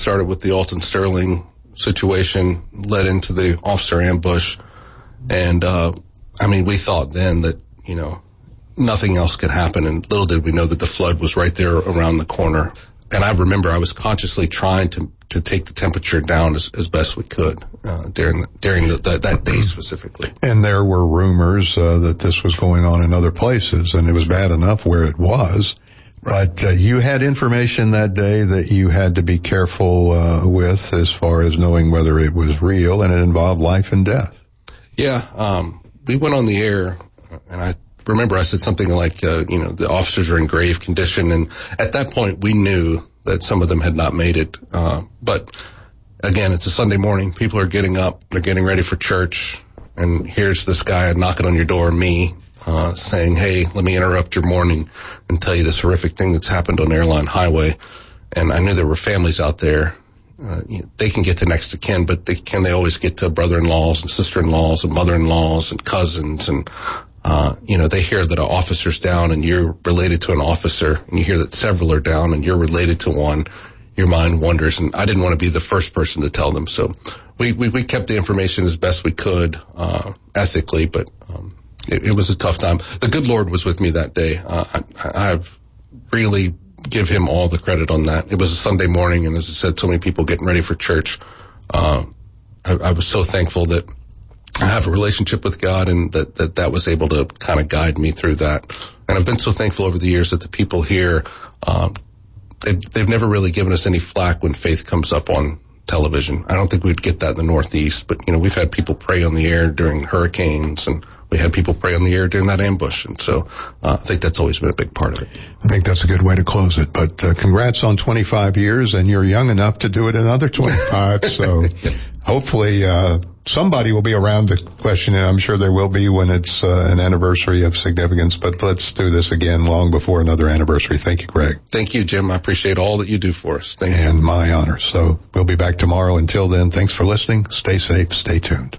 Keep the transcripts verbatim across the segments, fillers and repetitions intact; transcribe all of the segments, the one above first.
Started with the Alton Sterling situation, led into the officer ambush. And, uh, I mean, we thought then that, you know, nothing else could happen. And little did we know that the flood was right there around the corner. And I remember I was consciously trying to, to take the temperature down as, as best we could, uh, during, during the, that, that day specifically. And there were rumors, uh, that this was going on in other places, and it was bad enough where it was. But uh, you had information that day that you had to be careful uh, with as far as knowing whether it was real, and it involved life and death. Yeah, um, we went on the air, and I remember I said something like, uh, you know, the officers are in grave condition, and at that point we knew that some of them had not made it. Uh, but again, it's a Sunday morning. People are getting up, they're getting ready for church, and here's this guy knocking on your door, me. Uh, saying, hey, let me interrupt your morning and tell you this horrific thing that's happened on Airline Highway. And I knew there were families out there. Uh, you know, they can get to next of kin, but they can they always get to brother-in-laws and sister-in-laws and mother-in-laws and cousins. And, uh, you know, they hear that an officer's down and you're related to an officer, and you hear that several are down and you're related to one. Your mind wanders, and I didn't want to be the first person to tell them. So we, we, we kept the information as best we could, uh, ethically, but, um, It, it was a tough time. The good Lord was with me that day. Uh, I, I've really give him all the credit on that. It was a Sunday morning, and as I said, so many people getting ready for church. Uh, I, I was so thankful that I have a relationship with God, and that that, that was able to kind of guide me through that. And I've been so thankful over the years that the people here, um, they've, they've never really given us any flack when faith comes up on television. I don't think we'd get that in the Northeast, but, you know, we've had people pray on the air during hurricanes, and we had people pray on the air during that ambush. And so uh, I think that's always been a big part of it. I think that's a good way to close it. But uh, congrats on twenty-five years, and you're young enough to do it another twenty-five. So yes. Hopefully uh, somebody will be around to question it. I'm sure there will be when it's uh, an anniversary of significance. But let's do this again long before another anniversary. Thank you, Greg. Thank you, Jim. I appreciate all that you do for us. Thank you. And my honor. So we'll be back tomorrow. Until then, thanks for listening. Stay safe. Stay tuned.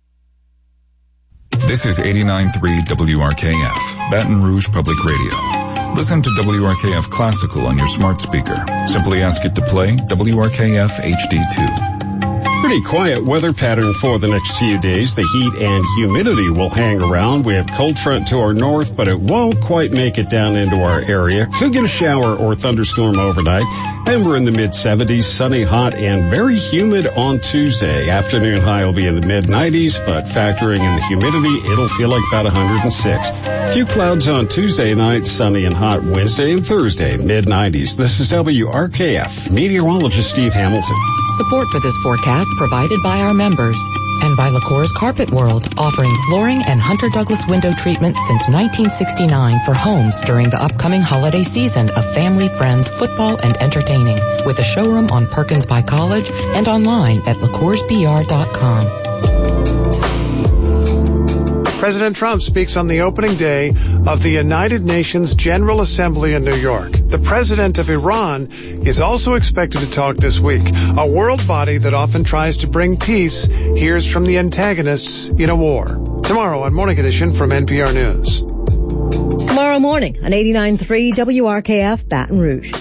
This is eighty-nine point three W R K F, Baton Rouge Public Radio. Listen to W R K F Classical on your smart speaker. Simply ask it to play W R K F H D two. Pretty quiet weather pattern for the next few days. The heat and humidity will hang around. We have cold front to our north, but it won't quite make it down into our area. Could get a shower or thunderstorm overnight. And we're in the mid seventies, sunny, hot, and very humid on Tuesday. Afternoon high will be in the mid nineties, but factoring in the humidity, it'll feel like about one hundred six. Few clouds on Tuesday night, sunny and hot Wednesday and Thursday, mid nineties. This is W R K F, meteorologist Steve Hamilton. Support for this forecast provided by our members and by LaCour's Carpet World, offering flooring and Hunter Douglas window treatment since nineteen sixty-nine for homes during the upcoming holiday season of family, friends, football, and entertaining, with a showroom on Perkins by College and online at lacours b r dot com. President Trump speaks on the opening day of the United Nations General Assembly in New York. The president of Iran is also expected to talk this week. A world body that often tries to bring peace hears from the antagonists in a war. Tomorrow on Morning Edition from N P R News. Tomorrow morning on eighty-nine point three W R K F Baton Rouge.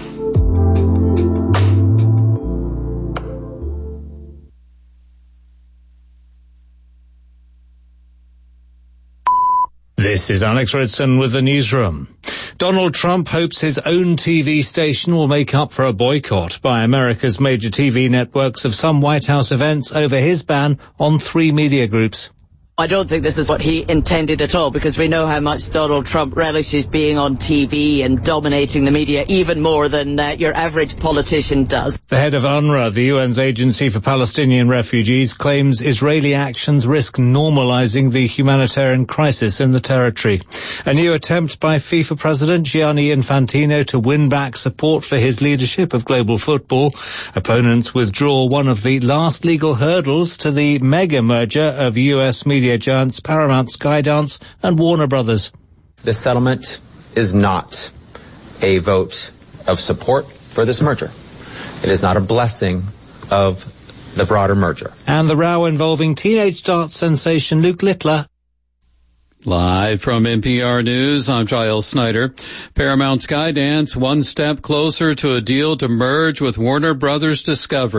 This is Alex Redson with the newsroom. Donald Trump hopes his own T V station will make up for a boycott by America's major T V networks of some White House events over his ban on three media groups. I don't think this is what he intended at all, because we know how much Donald Trump relishes being on T V and dominating the media even more than uh, your average politician does. The head of UNRWA, the U N's Agency for Palestinian Refugees, claims Israeli actions risk normalizing the humanitarian crisis in the territory. A new attempt by FIFA President Gianni Infantino to win back support for his leadership of global football. Opponents withdraw one of the last legal hurdles to the mega merger of U S media giants Paramount, Skydance, and Warner Brothers. This settlement is not a vote of support for this merger. It is not a blessing of the broader merger. And the row involving teenage dance sensation Luke Littler. Live from N P R News, I'm Giles Snyder. Paramount Skydance one step closer to a deal to merge with Warner Brothers Discovery.